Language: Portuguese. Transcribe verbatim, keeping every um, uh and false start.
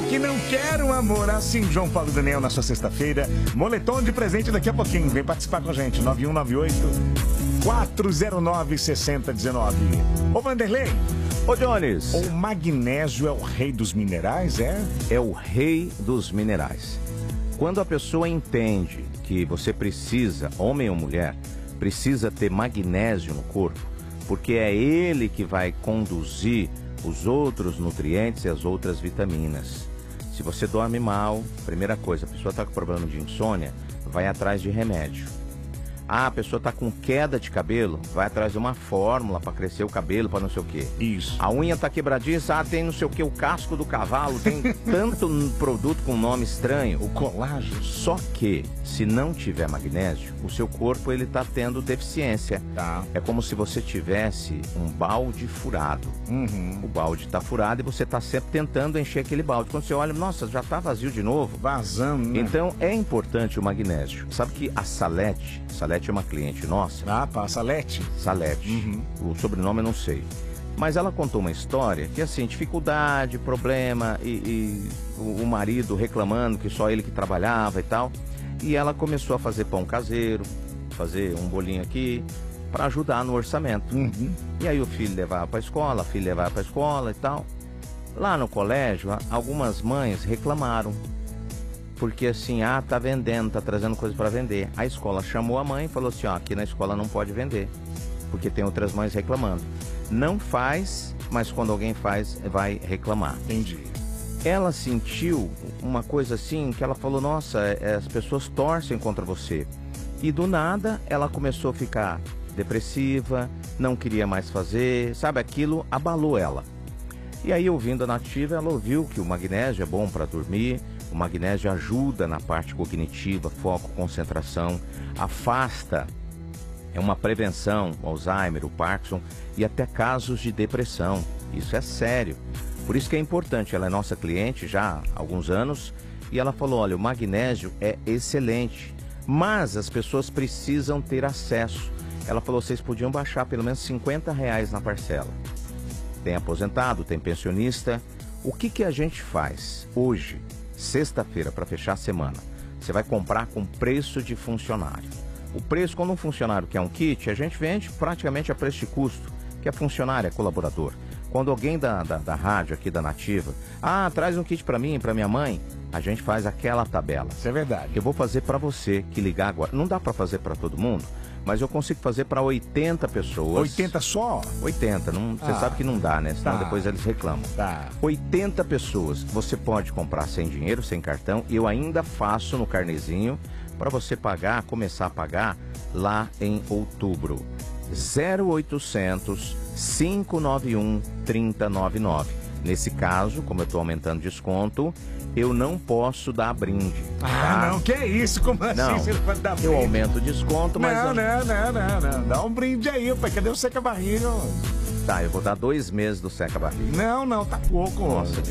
que não quer um amor assim. João Paulo e Daniel na sua sexta-feira. Moletom de presente daqui a pouquinho. Vem participar com a gente. nove um nove oito, quatro zero nove, seis zero um nove. Ô Vanderlei. Ô Jones. O magnésio é o rei dos minerais, é? É o rei dos minerais. Quando a pessoa entende que você precisa, homem ou mulher, precisa ter magnésio no corpo, porque é ele que vai conduzir os outros nutrientes e as outras vitaminas. Se você dorme mal, primeira coisa, a pessoa está com problema de insônia, vai atrás de remédio. Ah, a pessoa está com queda de cabelo, vai atrás de uma fórmula para crescer o cabelo, para não sei o quê. Isso. A unha está quebradiça, ah, tem não sei o quê, o casco do cavalo, tem tanto produto com nome estranho. O colágeno. Só que, se não tiver magnésio, o seu corpo ele está tendo deficiência. Tá. É como se você tivesse um balde furado. Uhum. O balde está furado e você está sempre tentando encher aquele balde. Quando você olha, nossa, já está vazio de novo. Vazando, né? Então, é importante o magnésio. Sabe que a Salete, Salete é uma cliente nossa. Ah, pá, Salete. Salete. Uhum. O sobrenome eu não sei. Mas ela contou uma história que, assim, dificuldade, problema, e, e o, o marido reclamando que só ele que trabalhava e tal. E ela começou a fazer pão caseiro, fazer um bolinho aqui, para ajudar no orçamento. Uhum. E aí o filho levava para a escola, a filha levava para a escola e tal. Lá no colégio, algumas mães reclamaram. Porque assim, ah, tá vendendo, tá trazendo coisa para vender. A escola chamou a mãe e falou assim, ó, aqui na escola não pode vender. Porque tem outras mães reclamando. Não faz, mas quando alguém faz, vai reclamar. Entendi. Ela sentiu uma coisa assim, que ela falou, nossa, é, as pessoas torcem contra você. E do nada, ela começou a ficar depressiva, não queria mais fazer, sabe, aquilo abalou ela. E aí, ouvindo a Nativa, ela ouviu que o magnésio é bom para dormir, o magnésio ajuda na parte cognitiva, foco, concentração, afasta, é uma prevenção, o Alzheimer, o Parkinson e até casos de depressão. Isso é sério. Por isso que é importante, ela é nossa cliente já há alguns anos e ela falou, olha, o magnésio é excelente, mas as pessoas precisam ter acesso. Ela falou, vocês podiam baixar pelo menos cinquenta reais na parcela. Tem aposentado, tem pensionista. O que que a gente faz hoje, sexta-feira, para fechar a semana? Você vai comprar com preço de funcionário. O preço, quando um funcionário quer um kit, a gente vende praticamente a preço de custo, que é funcionário, é colaborador. Quando alguém da, da, da rádio aqui da Nativa, ah, traz um kit para mim, para minha mãe, a gente faz aquela tabela. Isso é verdade. Eu vou fazer para você que ligar agora. Não dá para fazer para todo mundo, mas eu consigo fazer para oitenta pessoas. oitenta só? oitenta, não, você Ah, sabe que não dá, né? Senão tá. depois eles reclamam. Tá. oitenta pessoas, você pode comprar sem dinheiro, sem cartão, e eu ainda faço no carnezinho para você pagar, começar a pagar lá em outubro. zero oitocentos, cinco nove um, três zero nove nove. Nesse caso, como eu estou aumentando desconto, eu não posso dar brinde. Ah, tá? não, que isso? Como assim Não, você não vai dar brinde? eu aumento o desconto, mas... Não, eu... não, não, não, não. Dá um brinde aí, pai. Cadê o seca-barriga? Tá, eu vou dar dois meses do seca-barriga. Não, não, tá pouco. Nossa,